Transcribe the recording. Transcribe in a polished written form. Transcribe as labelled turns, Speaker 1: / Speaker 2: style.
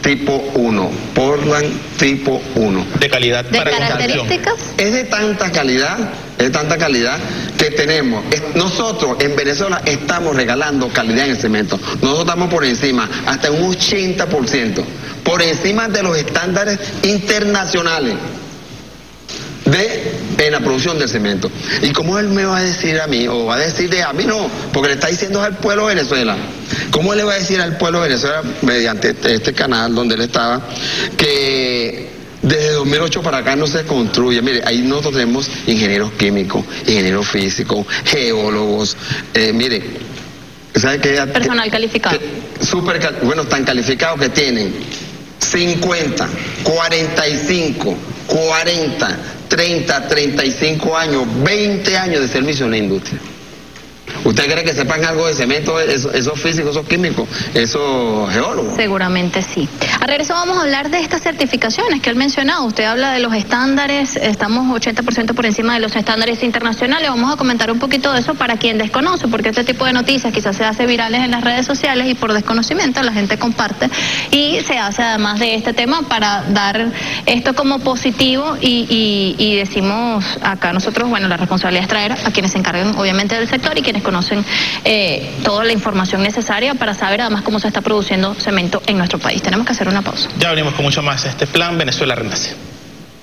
Speaker 1: tipo 1, Portland tipo 1.
Speaker 2: De calidad.
Speaker 3: ¿De
Speaker 2: para
Speaker 3: características?
Speaker 1: Es de tanta calidad que tenemos. Nosotros en Venezuela estamos regalando calidad en el cemento. Nosotros estamos por encima, hasta un 80%, por encima de los estándares internacionales en la producción del cemento. ¿Y cómo él me va a decir a mí, o va a decirle a mí no, porque le está diciendo al pueblo de Venezuela? ¿Cómo él le va a decir al pueblo de Venezuela, mediante este canal donde él estaba, que desde 2008 para acá no se construye? Mire, ahí nosotros tenemos ingenieros químicos, ingenieros físicos, geólogos, mire, ¿sabe qué?
Speaker 3: Personal calificado.
Speaker 1: Bueno, tan calificados que tienen 50, 45, 40, 30, 35 años, 20 años de servicio en la industria. ¿Usted cree que sepan algo de cemento, esos físicos, esos químicos, esos geólogos?
Speaker 3: Seguramente sí. A regreso vamos a hablar de estas certificaciones que él mencionado. Usted habla de los estándares, estamos 80% por encima de los estándares internacionales. Vamos a comentar un poquito de eso para quien desconoce, porque este tipo de noticias quizás se hace virales en las redes sociales y por desconocimiento la gente comparte y se hace además de este tema para dar esto como positivo y decimos acá nosotros, bueno, la responsabilidad es traer a quienes se encargan obviamente del sector y quienes conocen toda la información necesaria para saber además cómo se está produciendo cemento en nuestro país. Tenemos que hacer una pausa.
Speaker 2: Ya venimos con mucho más. Este Plan Venezuela Renace.